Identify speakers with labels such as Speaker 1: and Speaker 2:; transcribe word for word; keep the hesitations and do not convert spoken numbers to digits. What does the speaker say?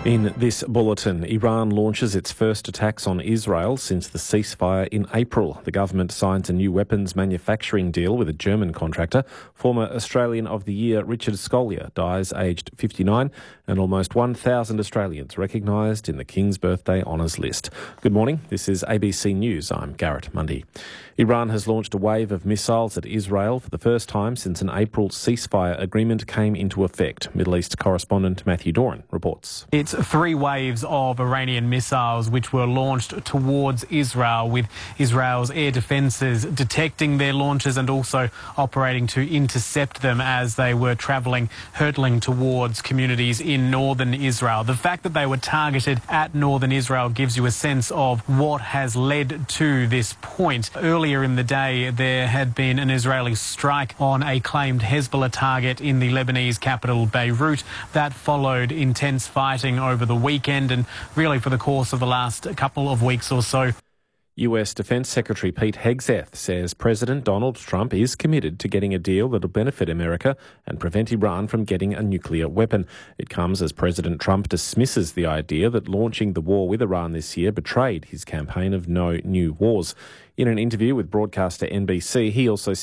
Speaker 1: In this bulletin, Iran launches its first attacks on Israel since the ceasefire in April. The government signs a new weapons manufacturing deal with a German contractor. Former Australian of the Year Richard Scolyer dies aged fifty-nine, and almost one thousand Australians recognised in the King's Birthday Honours list. Good morning, this is A B C News. I'm Garrett Mundy. Iran has launched a wave of missiles at Israel for the first time since an April ceasefire agreement came into effect. Middle East correspondent Matthew Doran reports.
Speaker 2: It's three waves of Iranian missiles which were launched towards Israel, with Israel's air defences detecting their launches and also operating to intercept them as they were travelling, hurtling towards communities in northern Israel. The fact that they were targeted at northern Israel gives you a sense of what has led to this point. Earlier in the day, there had been an Israeli strike on a claimed Hezbollah target in the Lebanese capital, Beirut. That followed intense fighting over the weekend and really for the course of the last couple of weeks or so.
Speaker 1: U S Defence Secretary Pete Hegseth says President Donald Trump is committed to getting a deal that will benefit America and prevent Iran from getting a nuclear weapon. It comes as President Trump dismisses the idea that launching the war with Iran this year betrayed his campaign of no new wars. In an interview with broadcaster N B C, he also